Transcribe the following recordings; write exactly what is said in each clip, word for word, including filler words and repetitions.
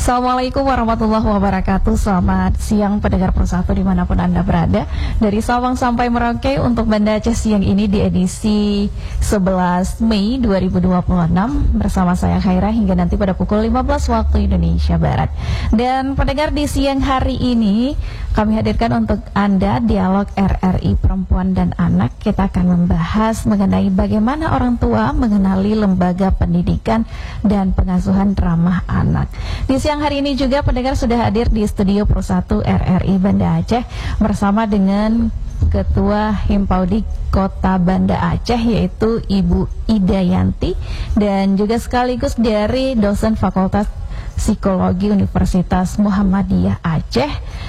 Assalamualaikum warahmatullahi wabarakatuh. Selamat siang pendengar Persatu dimanapun Anda berada. Dari Sabang sampai Merauke untuk Banda Aceh siang ini di edisi sebelas Mei dua ribu dua puluh enam bersama saya Khaira hingga nanti pada pukul lima belas waktu Indonesia Barat. Dan pendengar, di siang hari ini kami hadirkan untuk Anda dialog R R I Perempuan dan Anak. Kita akan membahas mengenai bagaimana orang tua mengenali lembaga pendidikan dan pengasuhan ramah anak. Di siang hari ini juga pendengar sudah hadir di studio Persatu R R I Banda Aceh bersama dengan Ketua Himpaudi Kota Banda Aceh yaitu Ibu Ida Yanti, dan juga sekaligus dari dosen Fakultas Psikologi Universitas Muhammadiyah Aceh,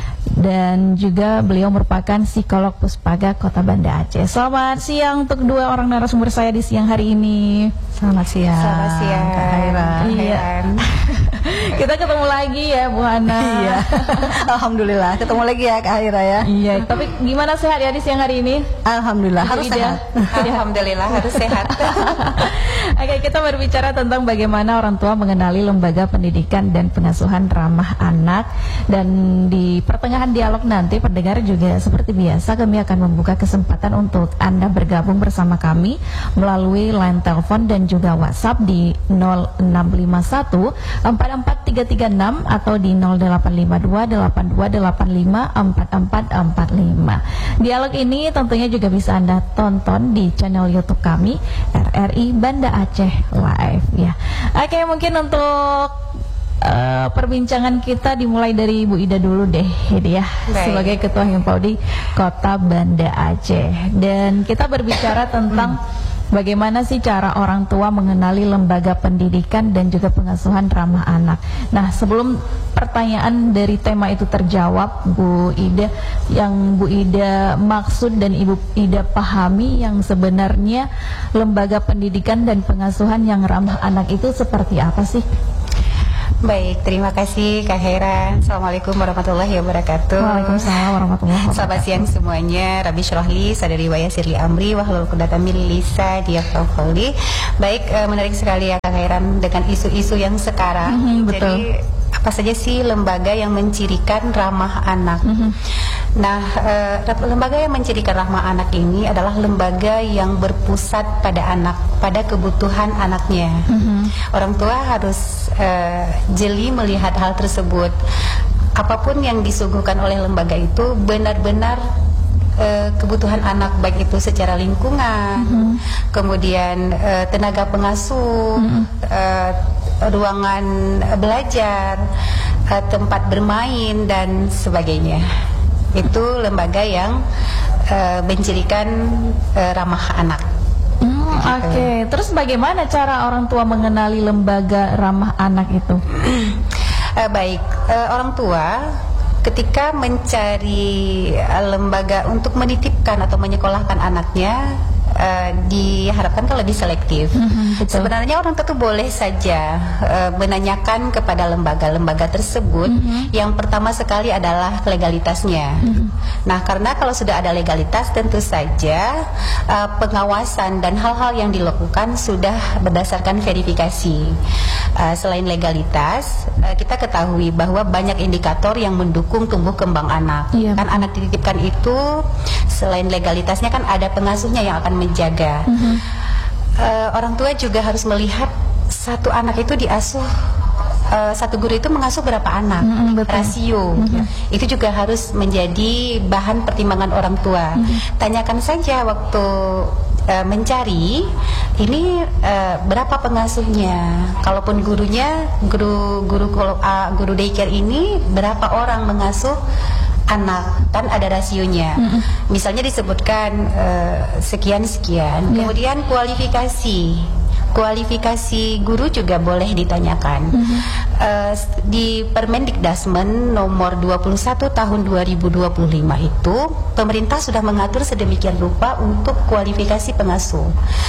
dan juga beliau merupakan psikolog Puspaga Kota Banda Aceh. Selamat siang untuk dua orang narasumber saya di siang hari ini. Selamat siang. Selamat siang, Kak Haira. Iya. Kita ketemu lagi ya, Bu Hana. Iya. Alhamdulillah ketemu lagi ya Kak Haira ya. Iya. Tapi gimana sehat ya di siang hari ini? Alhamdulillah harus Ida. sehat. Alhamdulillah harus sehat. Oke, kita berbicara tentang bagaimana orang tua mengenali lembaga pendidikan dan pengasuhan ramah anak. Dan di pertengahan dialog nanti pendengar juga seperti biasa kami akan membuka kesempatan untuk Anda bergabung bersama kami melalui line telepon dan juga WhatsApp di nol enam lima satu empat empat tiga tiga enam atau di nol delapan lima dua delapan dua delapan lima empat empat empat lima. Dialog ini tentunya juga bisa Anda tonton di channel YouTube kami R R I Banda Aceh Live ya. Oke, mungkin untuk uh, perbincangan kita dimulai dari Ibu Ida dulu deh, ini ya. Baik. Sebagai Ketua Himpaudi Kota Banda Aceh, dan kita berbicara tentang bagaimana sih cara orang tua mengenali lembaga pendidikan dan juga pengasuhan ramah anak. Nah, sebelum pertanyaan dari tema itu terjawab, Bu Ida, yang Bu Ida maksud dan Ibu Ida pahami yang sebenarnya lembaga pendidikan dan pengasuhan yang ramah anak itu seperti apa sih? Baik, terima kasih Kak Hera. Assalamualaikum warahmatullahi wabarakatuh. Waalaikumsalam warahmatullahi wabarakatuh. Selamat siang semuanya. Rabbi syrahli sadari wa yassirli amri wahlul uqdatam min lisani yafqahu qawli. Baik, uh, menarik sekali ya Kak Hera dengan isu-isu yang sekarang. Mm-hmm, betul. Jadi apa saja sih lembaga yang mencirikan ramah anak? Mm-hmm. Nah, uh, lembaga yang mencirikan ramah anak ini adalah lembaga yang berpusat pada anak, pada kebutuhan anaknya. Mm-hmm. Orang tua harus uh, jeli melihat hal tersebut. Apapun yang disuguhkan oleh lembaga itu benar-benar uh, kebutuhan anak, baik itu secara lingkungan, mm-hmm. kemudian uh, tenaga pengasuh, mm-hmm. uh, ruangan belajar, uh, tempat bermain dan sebagainya. Itu lembaga yang uh, mencirikan uh, ramah anak. Hmm, Oke, okay. Terus bagaimana cara orang tua mengenali lembaga ramah anak itu? uh, baik, uh, orang tua ketika mencari uh, lembaga untuk menitipkan atau menyekolahkan anaknya, Uh, diharapkan kan lebih selektif. Mm-hmm, sebenarnya orang tua boleh saja uh, menanyakan kepada lembaga-lembaga tersebut. Mm-hmm. Yang pertama sekali adalah legalitasnya. Mm-hmm. Nah, karena kalau sudah ada legalitas, tentu saja uh, pengawasan dan hal-hal yang dilakukan sudah berdasarkan verifikasi. Uh, selain legalitas, uh, kita ketahui bahwa banyak indikator yang mendukung tumbuh kembang anak. Yeah. Kan anak dititipkan itu selain legalitasnya kan ada pengasuhnya yang akan menjaga. Mm-hmm. uh, Orang tua juga harus melihat satu anak itu diasuh, uh, satu guru itu mengasuh berapa anak, mm-hmm, rasio. Mm-hmm. Itu juga harus menjadi bahan pertimbangan orang tua. Mm-hmm. Tanyakan saja waktu uh, mencari ini uh, berapa pengasuhnya. Kalaupun gurunya guru guru uh, guru daycare ini berapa orang mengasuh anak, kan ada rasionya. Mm-hmm. Misalnya disebutkan uh, sekian-sekian. Yeah. Kemudian kualifikasi kualifikasi guru juga boleh ditanyakan. Mm-hmm. uh, Di Permendikdasmen nomor dua puluh satu tahun dua ribu dua puluh lima itu pemerintah sudah mengatur sedemikian rupa untuk kualifikasi pengasuh.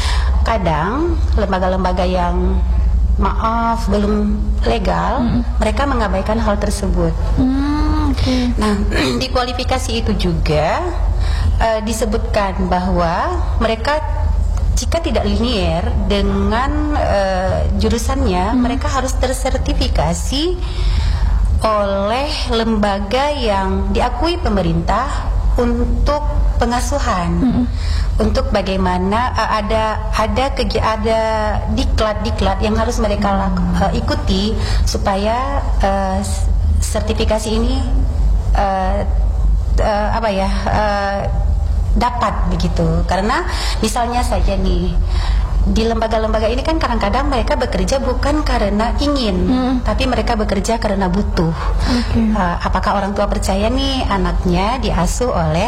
Kadang lembaga-lembaga yang maaf belum legal, mm-hmm. mereka mengabaikan hal tersebut. Mm, okay. Nah, di kualifikasi itu juga uh, disebutkan bahwa mereka jika tidak linier dengan uh, jurusannya, hmm. mereka harus tersertifikasi oleh lembaga yang diakui pemerintah untuk pengasuhan, mm-hmm. untuk bagaimana uh, ada ada kegi- ada diklat-diklat yang harus mereka laku, uh, ikuti supaya uh, sertifikasi ini uh, uh, apa ya uh, dapat begitu. Karena misalnya saja nih, di lembaga-lembaga ini kan kadang-kadang mereka bekerja bukan karena ingin, hmm. tapi mereka bekerja karena butuh. Okay. Uh, apakah orang tua percaya nih anaknya diasuh oleh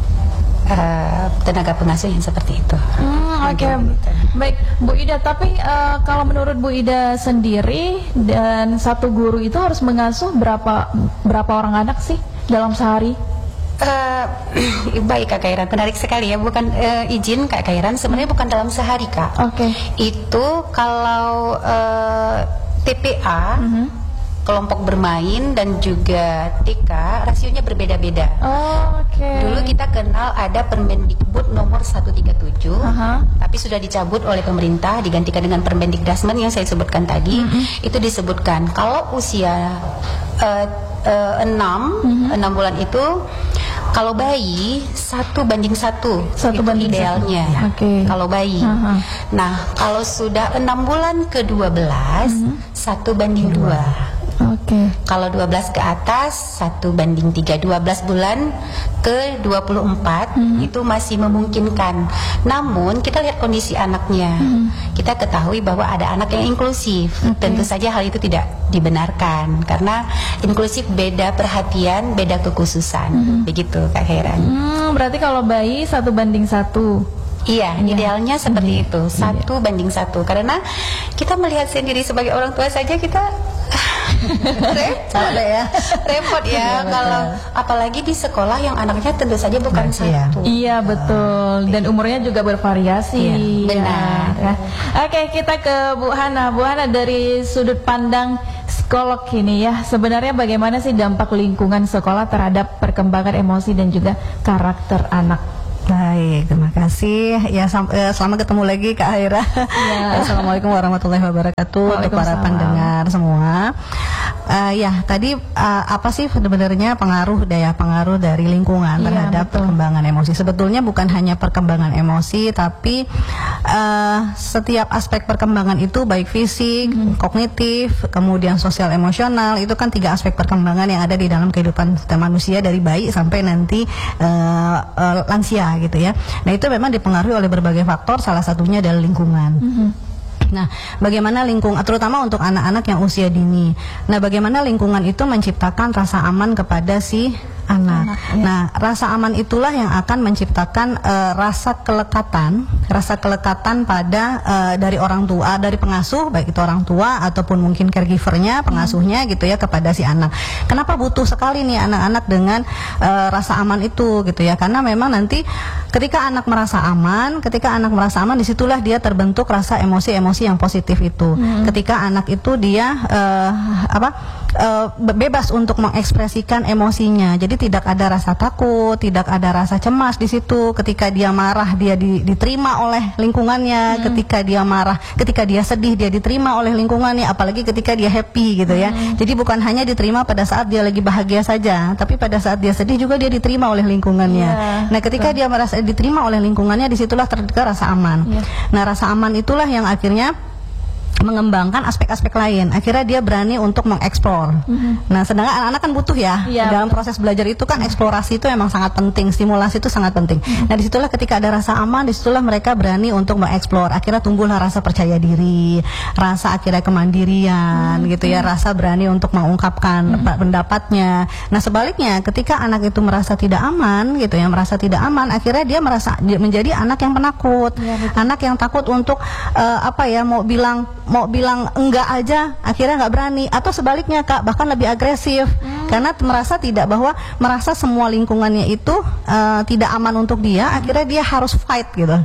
uh, tenaga pengasuh yang seperti itu? Hmm, Oke, okay. Gitu. Baik Bu Ida. Tapi uh, kalau menurut Bu Ida sendiri, dan satu guru itu harus mengasuh berapa berapa orang anak sih dalam sehari? Uh, baik Kak Kairan, menarik sekali ya. Bukan uh, izin Kak Kairan, sebenarnya bukan dalam sehari Kak. Oke. Okay. Itu kalau uh, T P A, mm-hmm. kelompok bermain dan juga T K, rasionya berbeda-beda. Oh, Oke. Okay. Dulu kita kenal ada Permendikbud nomor seratus tiga puluh tujuh, uh-huh. tapi sudah dicabut oleh pemerintah, digantikan dengan Permendikdasmen yang saya sebutkan tadi. Mm-hmm. Itu disebutkan kalau usia uh, uh, enam, mm-hmm. enam bulan itu, kalau bayi satu banding satu, satu banding idealnya. Okay. Kalau bayi. Uh-huh. Nah, kalau sudah enam bulan ke dua belas, uh-huh. satu banding dua. Oke. Okay. Kalau dua belas ke atas satu banding tiga. Dua belas bulan ke dua puluh empat, uh-huh. itu masih memungkinkan. Namun kita lihat kondisi anaknya. Uh-huh. Kita ketahui bahwa ada anak yang inklusif. Okay. Tentu saja hal itu tidak dibenarkan karena inklusif beda perhatian, beda kekhususan. Uh-huh. Begitu Kak Heran. Hmm, berarti kalau bayi satu banding satu. Iya, ya, idealnya seperti iya. itu, satu iya. banding satu. Karena kita melihat sendiri sebagai orang tua saja kita repot ya, repot ya. ya kalau apalagi di sekolah yang anaknya tentu saja bukan Masih satu. Ya. Iya betul, dan umurnya juga bervariasi. Iya, benar. Ya. Oke, kita ke Bu Hana. Bu Hana, dari sudut pandang psikolog ini ya, sebenarnya bagaimana sih dampak lingkungan sekolah terhadap perkembangan emosi dan juga karakter anak? Baik, terima kasih. Ya, sam- eh, selamat ketemu lagi Kak Haira. Ya. Assalamualaikum warahmatullahi wabarakatuh untuk para pendengar semua. Uh, ya, tadi uh, apa sih sebenarnya pengaruh daya pengaruh dari lingkungan ya, terhadap betul. perkembangan emosi? Sebetulnya bukan hanya perkembangan emosi, tapi uh, setiap aspek perkembangan itu baik fisik, hmm. kognitif, kemudian sosial emosional, itu kan tiga aspek perkembangan yang ada di dalam kehidupan manusia dari bayi sampai nanti uh, uh, lansia gitu ya. Nah, itu memang dipengaruhi oleh berbagai faktor, salah satunya adalah lingkungan. Hmm. Nah, bagaimana lingkungan, terutama untuk anak-anak yang usia dini. Nah, bagaimana lingkungan itu menciptakan rasa aman kepada si anak. anak ya. Nah, rasa aman itulah yang akan menciptakan uh, rasa kelekatan, rasa kelekatan pada uh, dari orang tua, dari pengasuh, baik itu orang tua ataupun mungkin caregivernya, pengasuhnya hmm. gitu ya, kepada si anak. Kenapa butuh sekali nih anak-anak dengan uh, rasa aman itu gitu ya? Karena memang nanti ketika anak merasa aman, ketika anak merasa aman, disitulah dia terbentuk rasa emosi-emosi yang positif itu. Hmm. Ketika anak itu dia uh, apa uh, bebas untuk mengekspresikan emosinya. Jadi tidak ada rasa takut, tidak ada rasa cemas di situ. Ketika dia marah, dia di, diterima oleh lingkungannya. Hmm. Ketika dia marah, ketika dia sedih, dia diterima oleh lingkungannya. Apalagi ketika dia happy gitu ya. Hmm. Jadi bukan hanya diterima pada saat dia lagi bahagia saja, tapi pada saat dia sedih juga dia diterima oleh lingkungannya. Yeah. Nah, ketika betul. dia merasa diterima oleh lingkungannya, disitulah terdekat rasa aman. Yeah. Nah, rasa aman itulah yang akhirnya mengembangkan aspek-aspek lain. Akhirnya dia berani untuk mengeksplor. Mm-hmm. Nah, sedangkan anak-anak kan butuh ya, ya dalam proses belajar itu kan eksplorasi itu memang sangat penting, stimulasi itu sangat penting. Mm-hmm. Nah, disitulah ketika ada rasa aman, disitulah mereka berani untuk mengeksplor. Akhirnya tumbuhlah rasa percaya diri, rasa akhirnya kemandirian, mm-hmm. gitu ya, rasa berani untuk mengungkapkan mm-hmm. pendapatnya. Nah, sebaliknya ketika anak itu merasa tidak aman, gitu ya, merasa tidak aman, akhirnya dia merasa dia menjadi anak yang penakut, ya, anak yang takut untuk uh, apa ya, mau bilang mau bilang enggak aja akhirnya nggak berani, atau sebaliknya Kak, bahkan lebih agresif hmm. karena merasa tidak bahwa merasa semua lingkungannya itu uh, tidak aman untuk dia, akhirnya dia harus fight gitu.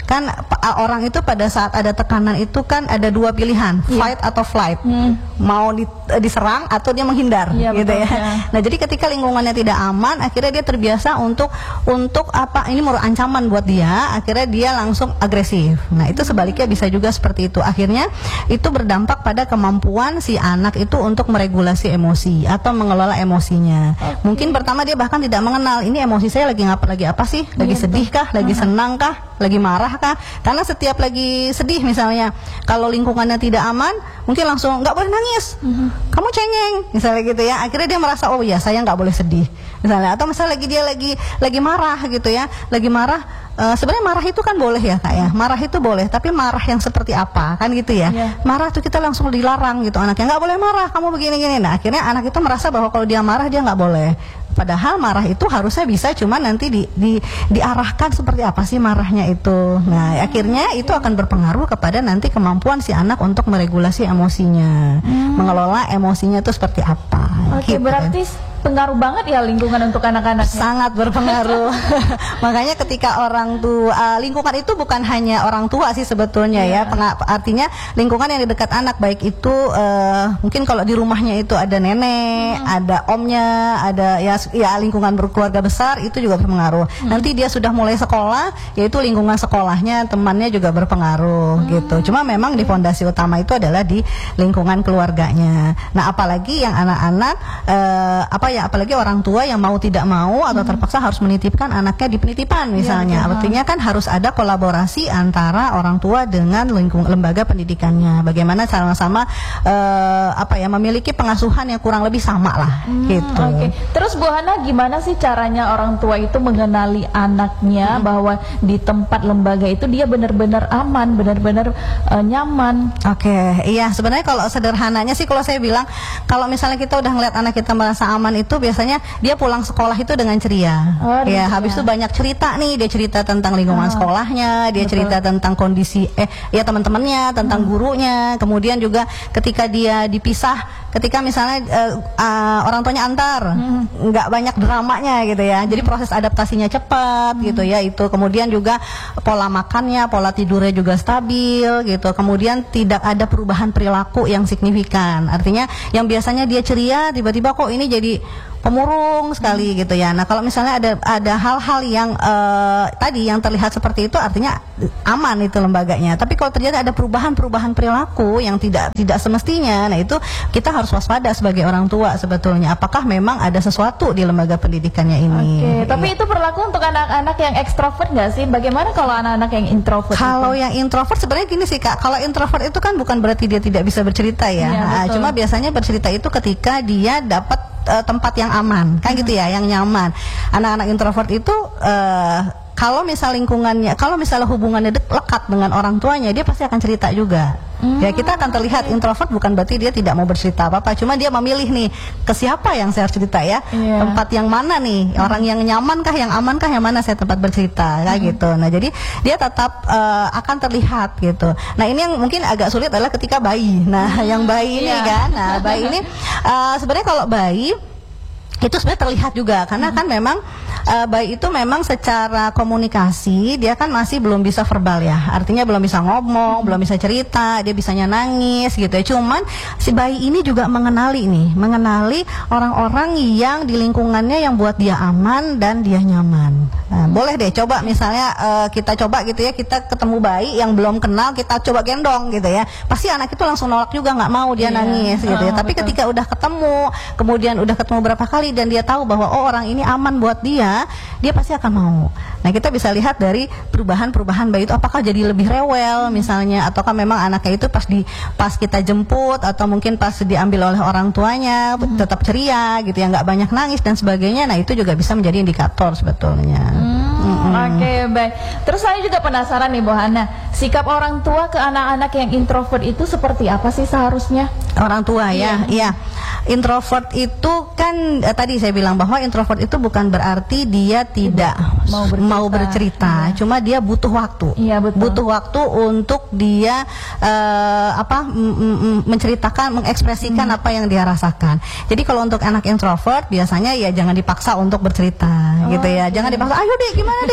kan orang itu pada saat ada tekanan itu kan ada dua pilihan, yeah. fight atau flight, hmm. mau di, diserang atau dia menghindar, yeah, gitu betul, ya. ya. Nah jadi ketika lingkungannya tidak aman, akhirnya dia terbiasa untuk untuk apa ini merupakan ancaman buat dia, akhirnya dia langsung agresif. Nah itu sebaliknya bisa juga seperti itu. Akhirnya itu berdampak pada kemampuan si anak itu untuk meregulasi emosi atau mengelola emosinya. Okay. Mungkin pertama dia bahkan tidak mengenal ini emosi saya lagi ngapa lagi apa sih, lagi yeah, sedih kah, lagi uh-huh. senang kah, lagi marah kah? Karena setiap lagi sedih misalnya, kalau lingkungannya tidak aman, mungkin langsung nggak boleh nangis, uh-huh. kamu cengeng, misalnya gitu ya. Akhirnya dia merasa oh ya saya nggak boleh sedih, misalnya. Atau misalnya lagi dia lagi lagi marah gitu ya, lagi marah. Uh, sebenarnya marah itu kan boleh ya kak ya, marah itu boleh, tapi marah yang seperti apa kan gitu ya. Yeah. Marah tuh kita langsung dilarang gitu anaknya, nggak boleh marah, kamu begini-gini. Nah akhirnya anak itu merasa bahwa kalau dia marah dia nggak boleh. Padahal marah itu harusnya bisa, cuma nanti di, di, diarahkan seperti apa sih marahnya itu. Nah akhirnya itu akan berpengaruh kepada nanti kemampuan si anak untuk meregulasi emosinya, hmm. mengelola emosinya itu seperti apa. Oke, gitu. Berarti pengaruh banget ya lingkungan untuk anak-anak. Sangat berpengaruh. Makanya ketika orang tua, uh, lingkungan itu bukan hanya orang tua sih sebetulnya yeah. ya. Peng- artinya lingkungan yang di dekat anak, baik itu uh, mungkin kalau di rumahnya itu ada nenek, hmm. ada omnya, ada ya ya lingkungan berkeluarga besar itu juga berpengaruh. Hmm. Nanti dia sudah mulai sekolah, yaitu lingkungan sekolahnya, temannya juga berpengaruh hmm. gitu. Cuma memang di fondasi utama itu adalah di lingkungan keluarganya. Nah apalagi yang anak-anak uh, apa ya, apalagi orang tua yang mau tidak mau atau hmm. terpaksa harus menitipkan anaknya di penitipan misalnya. Ya, artinya kan harus ada kolaborasi antara orang tua dengan lingkung lembaga pendidikannya. Bagaimana sama-sama uh, apa ya memiliki pengasuhan yang kurang lebih sama lah hmm, gitu. Oke. Okay. Terus Bu Hana, gimana sih caranya orang tua itu mengenali anaknya hmm. bahwa di tempat lembaga itu dia benar-benar aman, benar-benar uh, nyaman? Oke, okay. Iya sebenarnya kalau sederhananya sih kalau saya bilang, kalau misalnya kita udah ngeliat anak kita merasa aman itu biasanya dia pulang sekolah itu dengan ceria. Oh, ya, habis itu banyak cerita nih, dia cerita tentang lingkungan oh. sekolahnya, dia Betul. cerita tentang kondisi eh ya teman-temannya, tentang hmm. gurunya. Kemudian juga ketika dia dipisah, ketika misalnya uh, uh, orang tuanya antar, hmm. nggak banyak dramanya gitu ya. Jadi proses adaptasinya cepat hmm. gitu ya itu. Kemudian juga pola makannya, pola tidurnya juga stabil gitu. Kemudian tidak ada perubahan perilaku yang signifikan. Artinya yang biasanya dia ceria tiba-tiba kok ini jadi pemurung sekali hmm. gitu ya. Nah kalau misalnya ada ada hal-hal yang uh, tadi yang terlihat seperti itu, artinya aman itu lembaganya. Tapi kalau terjadi ada perubahan-perubahan perilaku yang tidak tidak semestinya, nah itu kita harus waspada sebagai orang tua sebetulnya. Apakah memang ada sesuatu di lembaga pendidikannya ini? Oke. Okay. Tapi itu berlaku untuk anak-anak yang ekstrovert nggak sih? Bagaimana kalau anak-anak yang introvert? Kalau itu? Yang introvert sebenarnya gini sih kak. Kalau introvert itu kan bukan berarti dia tidak bisa bercerita ya. Ya nah, cuma biasanya bercerita itu ketika dia dapat uh, tempat yang aman, kan hmm. gitu ya, yang nyaman. Anak-anak introvert itu uh, kalau misal lingkungannya, kalau misalnya hubungannya dek, lekat dengan orang tuanya, dia pasti akan cerita juga. Hmm. Ya kita akan terlihat introvert bukan berarti dia tidak mau bercerita apa-apa, cuma dia memilih nih ke siapa yang saya harus cerita ya, yeah. tempat yang mana nih, hmm. orang yang nyaman kah, yang aman kah, yang mana saya tempat bercerita, kayak hmm. gitu. Nah jadi dia tetap uh, akan terlihat gitu. Nah ini yang mungkin agak sulit adalah ketika bayi. Nah hmm. yang bayi ini yeah. kan, nah bayi ini uh, sebenarnya kalau bayi itu sebenarnya terlihat juga karena hmm. kan memang uh, bayi itu memang secara komunikasi dia kan masih belum bisa verbal ya, artinya belum bisa ngomong, hmm. belum bisa cerita, dia bisanya nangis gitu ya. Cuman si bayi ini juga mengenali nih, mengenali orang-orang yang di lingkungannya yang buat dia aman dan dia nyaman. Nah, hmm. boleh deh coba misalnya uh, kita coba gitu ya, kita ketemu bayi yang belum kenal, kita coba gendong gitu ya, pasti anak itu langsung nolak juga, nggak mau dia yeah. nangis gitu ya. Oh, tapi betul. Ketika udah ketemu, kemudian udah ketemu berapa kali dan dia tahu bahwa oh orang ini aman buat dia, dia pasti akan mau. Nah kita bisa lihat dari perubahan-perubahan bayi itu, apakah jadi lebih rewel misalnya, ataukah memang anaknya itu pas di pas kita jemput atau mungkin pas diambil oleh orang tuanya hmm. tetap ceria gitu ya, nggak banyak nangis dan sebagainya. Nah itu juga bisa menjadi indikator sebetulnya. Hmm, hmm. Oke okay, baik. Terus saya juga penasaran nih Bu Hana, sikap orang tua ke anak-anak yang introvert itu seperti apa sih seharusnya? Orang tua ya, iya. Introvert itu kan eh, tadi saya bilang bahwa introvert itu bukan berarti dia tidak mau bercerita, mau bercerita. Iya. Cuma dia butuh waktu, iya, betul. butuh waktu untuk dia uh, apa m- m- menceritakan, mengekspresikan hmm. apa yang dia rasakan. Jadi kalau untuk anak introvert biasanya ya jangan dipaksa untuk bercerita, oh, gitu ya. Jangan dipaksa, ayo deh, gimana deh,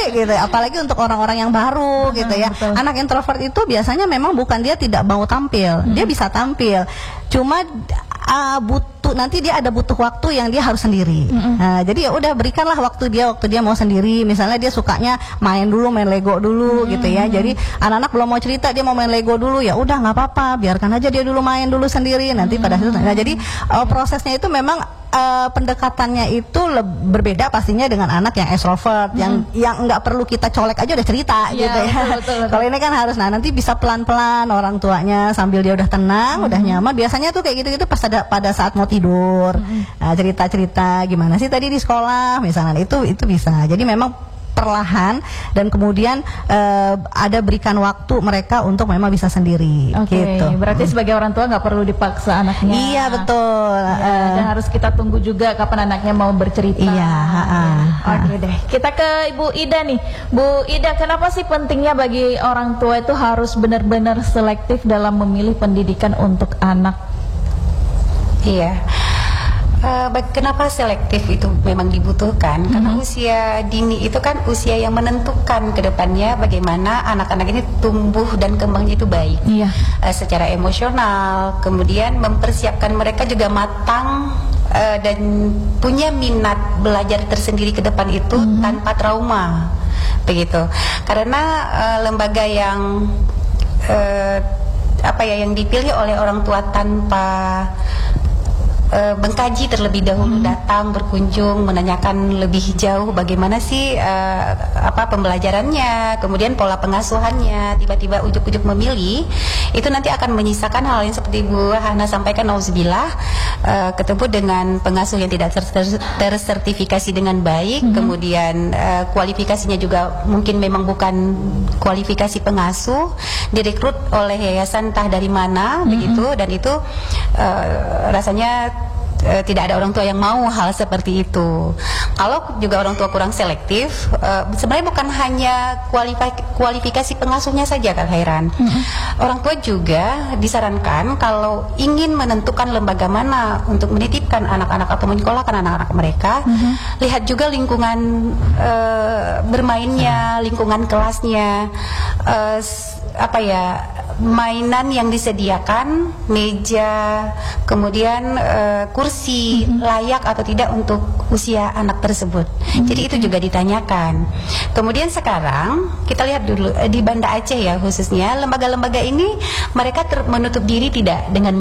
gitu. Apalagi untuk orang-orang yang baru Hmm, gitu ya. betul. Anak introvert itu biasanya memang bukan dia tidak mau tampil, dia bisa tampil. Cuma uh, butuh nanti dia ada butuh waktu yang dia harus sendiri. Nah, jadi ya udah berikanlah waktu dia waktu dia mau sendiri. Misalnya dia sukanya main dulu, main Lego dulu gitu ya. Jadi anak-anak belum mau cerita dia mau main Lego dulu, ya udah nggak apa-apa, biarkan aja dia dulu main dulu sendiri. Nanti pada situ, nah jadi uh, prosesnya itu memang uh, pendekatannya itu leb- berbeda pastinya dengan anak yang extrovert, yang yang nggak perlu kita colek aja udah cerita Iya, gitu ya. betul, betul, betul. Kalau ini kan harus, nah nanti bisa pelan-pelan orang tuanya sambil dia udah tenang, udah nyaman. Biasanya tuh kayak gitu-gitu pas ada pada saat mau tidur, nah, cerita-cerita gimana sih tadi di sekolah misalnya, itu itu bisa. Jadi memang perlahan dan kemudian eh, ada berikan waktu mereka untuk memang bisa sendiri. Oke, Gitu. berarti sebagai orang tua nggak perlu dipaksa anaknya. Iya betul. Ya, Eh, dan harus kita tunggu juga kapan anaknya mau bercerita. Iya, ha, ha, ha. Oke deh, kita ke Ibu Ida nih. Bu Ida, kenapa sih pentingnya bagi orang tua itu harus benar-benar selektif dalam memilih pendidikan untuk anak? Iya. Eh, bag- kenapa selektif itu memang dibutuhkan? Karena usia dini itu kan usia yang menentukan ke depannya bagaimana anak-anak ini tumbuh dan kembangnya itu baik. Iya. Eh, secara emosional, kemudian mempersiapkan mereka juga matang eh, dan punya minat belajar tersendiri ke depan itu tanpa trauma. Begitu. Karena eh, lembaga yang eh, apa ya yang dipilih oleh orang tua tanpa uh, mengkaji terlebih dahulu, hmm. datang berkunjung menanyakan lebih jauh bagaimana sih uh, apa pembelajarannya, kemudian pola pengasuhannya, tiba-tiba ujuk-ujuk memilih, itu nanti akan menyisakan hal yang seperti Bu Hana sampaikan, nauzubillah, uh, ketemu dengan pengasuh yang tidak ter ter tersertifikasi dengan baik, hmm. kemudian uh, kualifikasinya juga mungkin memang bukan kualifikasi pengasuh, direkrut oleh yayasan entah dari mana, hmm. begitu, dan itu uh, rasanya uh, tidak ada orang tua yang mau hal seperti itu. Kalau juga orang tua kurang selektif, uh, sebenarnya bukan hanya kualifikasi, kualifikasi pengasuhnya saja, Kak Khairan. Hmm. Orang tua juga disarankan kalau ingin menentukan lembaga mana untuk menitipkan anak-anak atau menyekolahkan anak-anak mereka, hmm. lihat juga lingkungan uh, bermainnya, lingkungan kelasnya, uh, apa ya, mainan yang disediakan, meja, kemudian uh, kursi, mm-hmm. layak atau tidak untuk usia anak tersebut. Mm-hmm. Jadi itu juga ditanyakan. Kemudian sekarang kita lihat dulu di Banda Aceh ya khususnya, lembaga-lembaga ini mereka menutup diri tidak dengan